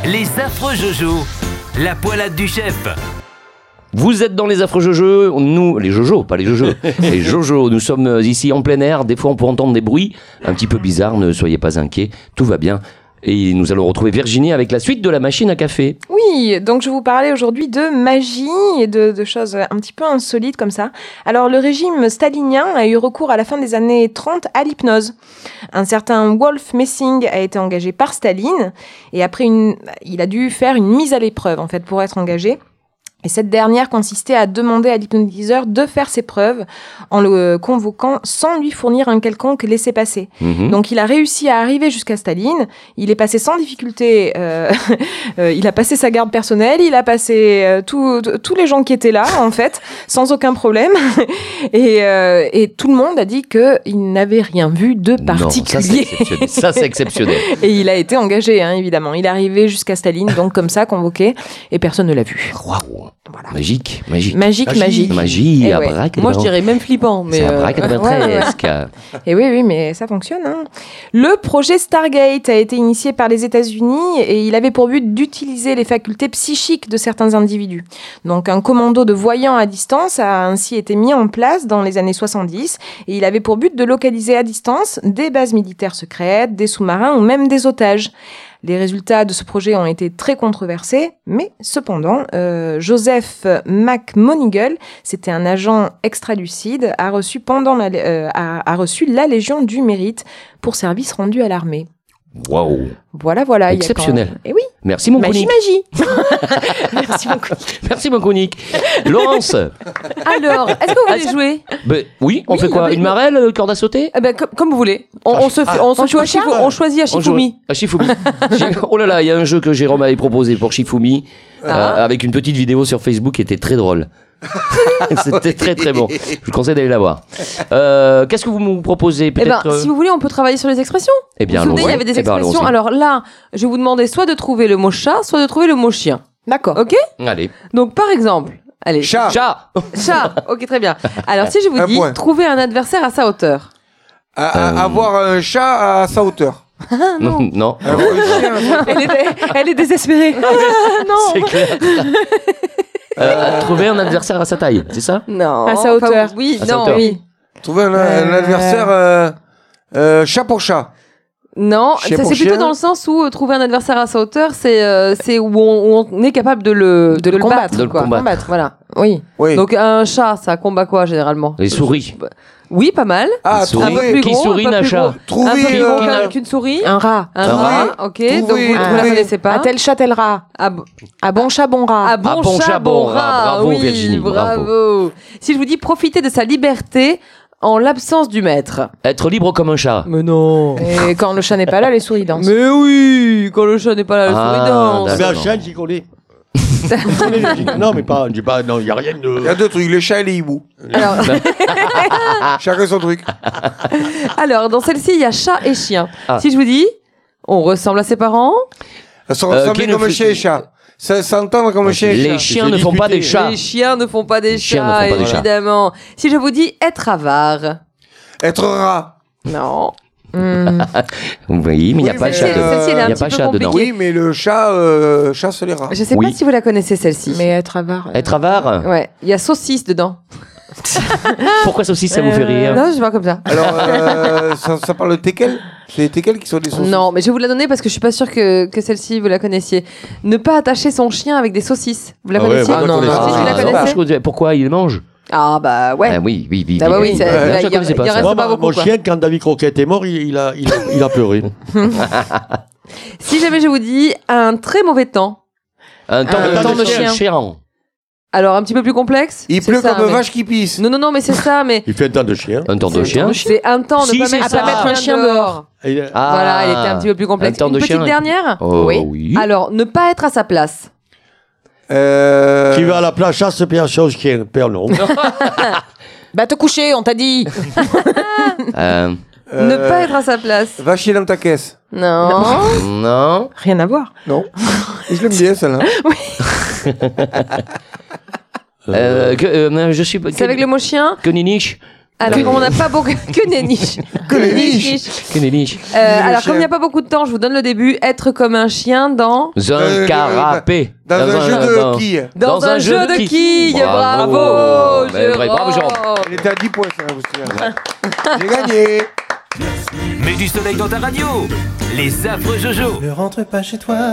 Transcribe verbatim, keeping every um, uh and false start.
Les affreux Jojo, la poilade du chef. Vous êtes dans les affreux Jojo, nous, les Jojo, pas les Jojo, les Jojo, nous sommes ici en plein air, des fois on peut entendre des bruits un petit peu bizarres, ne soyez pas inquiets, tout va bien. Et nous allons retrouver Virginie avec la suite de la machine à café. Oui, donc je vais vous parler aujourd'hui de magie et de, de choses un petit peu insolites comme ça. Alors le régime stalinien a eu recours à la fin des années trente à l'hypnose. Un certain Wolf Messing a été engagé par Staline et après une, il a dû faire une mise à l'épreuve en fait pour être engagé. Et cette dernière consistait à demander à l'hypnotiseur de faire ses preuves en le convoquant sans lui fournir un quelconque laissez-passer. Mmh. Donc il a réussi à arriver jusqu'à Staline, il est passé sans difficulté, euh, euh, il a passé sa garde personnelle, il a passé euh, tous tout les gens qui étaient là en fait, sans aucun problème. et, euh, et tout le monde a dit qu'il n'avait rien vu de particulier. Non, ça, c'est ça c'est exceptionnel. Et il a été engagé, hein, évidemment. Il est arrivé jusqu'à Staline, donc comme ça, convoqué, et personne ne l'a vu. Waouh. Voilà. Magique, magique. Magique, magique. Magie, ouais. Moi, je dirais même flippant. Mais c'est euh... abracadabratesque. Et oui, oui, mais ça fonctionne. Hein. Le projet Stargate a été initié par les États-Unis et il avait pour but d'utiliser les facultés psychiques de certains individus. Donc, un commando de voyants à distance a ainsi été mis en place dans les années soixante-dix et il avait pour but de localiser à distance des bases militaires secrètes, des sous-marins ou même des otages. Les résultats de ce projet ont été très controversés, mais cependant, euh, Joseph McMonigle, c'était un agent extra-lucide, a reçu, pendant la, euh, a, a reçu la Légion du Mérite pour service rendu à l'armée. Waouh. Voilà, voilà. Exceptionnel. Et oui. Merci mon magie, conique. magie. Merci mon conique. Merci mon conique. Laurence. Alors, est-ce que vous voulez jouer ben, Oui, on oui, fait quoi? ben, Une marelle, euh, corde à sauter? eh ben, com- Comme vous voulez. On, on, se, fait, on, se choisit, on choisit à Shifumi. À Shifumi. Oh là là, il y a un jeu que Jérôme avait proposé pour Shifumi, ah. euh, avec une petite vidéo sur Facebook qui était très drôle. C'était très très bon. Je vous conseille d'aller la voir. Euh, qu'est-ce que vous me proposez? Peut-être. Eh ben, si vous voulez, on peut travailler sur les expressions. Eh bien, vous vous souvenez, il y avait des expressions. Ben, alors là, je vais vous demander soit de trouver le mot chat, soit de trouver le mot chien. D'accord. Ok. Allez. Donc par exemple, allez. Chat. Chat. Chat. Ok, très bien. Alors si je vous un dis, point. trouver un adversaire à sa hauteur. À, à, Euh... Avoir un chat à sa hauteur. Ah, non. non. elle, est, elle est désespérée. Ah, non. C'est clair. Euh, trouver un adversaire à sa taille, c'est ça? Non. À sa hauteur. Enfin, oui, à non, hauteur. oui. Trouver un, Euh... un adversaire euh, euh, chat pour chat. Non, Chien ça pour c'est plutôt chien. dans le sens où euh, trouver un adversaire à sa hauteur, c'est euh, c'est où, on, où on est capable de le De le combattre. battre, De le quoi. combattre. Voilà. Oui. Oui. Donc un chat, ça combat quoi généralement? Les souris. Oui, pas mal. Ah, Les souris. Un peu trouver, plus Qui gros, sourit un peu un plus chat. gros. Un peu Trouver, plus euh, gros qu'un- un- qu'une souris. Un rat. Un, Un rat, rat. ok. Trouver, Donc vous, vous la trouver. connaissez pas. À tel chat, tel rat. Ah, b- À bon chat, bon rat. ah, bon, Ah, bon chat, chat, bon bon rat. rat. Bravo, oui, Virginie, bravo. bravo. Si je vous dis profiter de sa liberté en l'absence du maître. Être libre comme un chat. Mais non. Et quand le chat n'est pas là, les souris dansent. Mais oui, quand le chat n'est pas là, le Ah, souris danse. d'accord. C'est un chien, j'y connais. Non, mais pas, j'ai pas, non, il n'y a rien Il y de. a deux trucs, les chats et les hiboux. Alors, Chacun son truc. alors, dans celle-ci, il y a chat et chien. Ah. Si je vous dis, on ressemble à ses parents. Ça se Euh, ressemble qui ne comme fait- chien et chat. Ça s'entend comme chien et Les chat. chiens C'est ne font pas disputé. des chats. Les chiens ne font pas des Les chiens ne chats, font pas des chats. évidemment. Si je vous dis être avare. Être rat. Non. Hmm. Oui, mais il n'y a Oui, pas mais de chat. celle-ci, dedans. celle-ci, elle est un Il n'y a petit pas peu chat dedans. compliquée. Oui, mais le chat euh, chasse les rats. Je sais Oui. pas si vous la connaissez, celle-ci. Mais être avare. Être avare. Ouais, il y a saucisse dedans. Pourquoi saucisse, ça vous fait rire? Non, je vois comme ça. Alors, euh, ça, ça parle de teckel? C'est les teckels qui sont des saucisses. Non, mais je vais vous la donner parce que je suis pas sûre que, que celle-ci vous la connaissiez. Ne pas attacher son chien avec des saucisses. Vous la Ah ouais, connaissiez? moi, je Ah non, connais non, ça. Si, tu la Ah, connaissais? je- Pourquoi il mange? Ah bah ouais. Ah oui, oui, oui. Ah bah oui, oui, ça- oui. il y a- Je il y a- connaissais pas il y a ça. reste- Moi, pas mon- beaucoup, mon quoi. chien, quand David Croquette est mort, il, il a, il, a, il a pleuré. Si jamais je vous dis un très mauvais temps, Un temps Un de- temps de chien. chien. alors un petit peu plus complexe. Il c'est pleut ça, comme une mais- vache qui pisse. Non, non, non, mais c'est ça, mais Il fait un temps de chien. Un temps de chien. c'est un temps de Si, pas c'est mettre, ça. pas mettre un chien dehors. Et, euh, Ah, Voilà, il était un petit peu plus complexe. un temps Une de petite chien. dernière. Oh, Oui. oui. Alors, ne pas être à sa place. Euh... Qui va à la plage, chasse, père, chose, chien, père, non. Bah te coucher, on t'a dit. Euh, Ne euh, pas être à sa place. Va chier dans ta caisse. Non. non. Rien à voir. Non. Je l'aime bien, celle-là. Euh, que, euh, je suis. C'est avec le mot chien. Que niniche. Alors, comme on n'a pas beaucoup. Que nenniche. Que nenniche. Que nenniche. Euh, alors, comme il n'y a pas beaucoup de temps, je vous donne le début. Être comme un chien dans. Un Euh, carapé. Dans, un, jeu de dans- quilles. Dans, un, jeu de quilles. Bravo, Bravo. Ben, vrai, Jérôme. bravo, Jérôme. Il était à dix points, ça, vous souvenez. J'ai gagné. Mets du soleil dans ta radio. Les affreux Jojo. Ne rentre pas chez toi